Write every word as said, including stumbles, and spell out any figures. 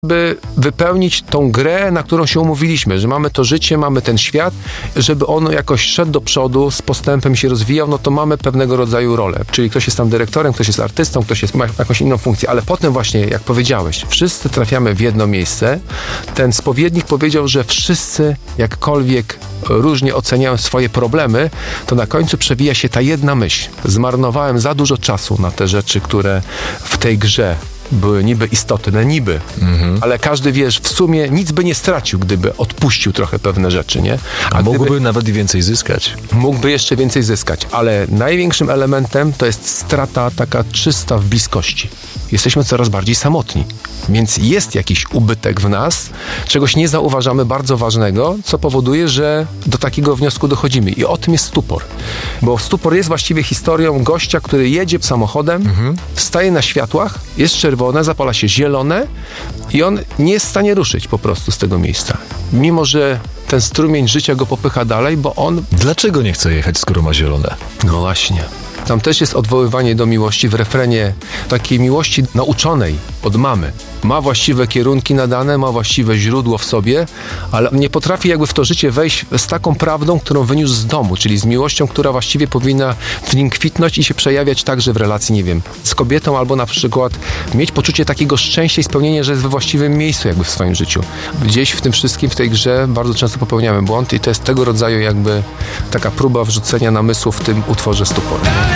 by wypełnić tą grę, na którą się umówiliśmy, że mamy to życie, mamy ten świat, żeby on jakoś szedł do przodu, z postępem się rozwijał, no to mamy pewnego rodzaju rolę. Czyli ktoś jest tam dyrektorem, ktoś jest artystą, ktoś jest, ma jakąś inną funkcję, ale potem właśnie, jak powiedziałeś, wszyscy trafiamy w jedno miejsce. Ten spowiednik powiedział, że wszyscy, jakkolwiek różnie oceniają swoje problemy, to na końcu przewija się ta jedna myśl. Zmarnowałem za dużo czasu na te rzeczy, które w tej grze były niby istotne, niby, mhm. ale każdy, wiesz, w sumie nic by nie stracił, gdyby odpuścił trochę pewne rzeczy, nie? A, A mógłby nawet więcej zyskać. Mógłby jeszcze więcej zyskać, ale największym elementem to jest strata taka czysta w bliskości. Jesteśmy coraz bardziej samotni, więc jest jakiś ubytek w nas, czegoś nie zauważamy bardzo ważnego, co powoduje, że do takiego wniosku dochodzimy. I o tym jest stupor. Bo stupor jest właściwie historią gościa, który jedzie samochodem, mhm. staje na światłach, jest czerwone, zapala się zielone i on nie jest w stanie ruszyć po prostu z tego miejsca. Mimo że ten strumień życia go popycha dalej, bo on... Dlaczego nie chce jechać, skoro ma zielone? No właśnie. Tam też jest odwoływanie do miłości w refrenie, takiej miłości nauczonej od mamy. Ma właściwe kierunki nadane, ma właściwe źródło w sobie, ale nie potrafi jakby w to życie wejść z taką prawdą, którą wyniósł z domu, czyli z miłością, która właściwie powinna w nim kwitnąć i się przejawiać także w relacji, nie wiem, z kobietą, albo na przykład mieć poczucie takiego szczęścia i spełnienia, że jest we właściwym miejscu jakby w swoim życiu. Gdzieś w tym wszystkim, w tej grze bardzo często popełniamy błąd i to jest tego rodzaju jakby taka próba wrzucenia namysłu w tym utworze Stupor.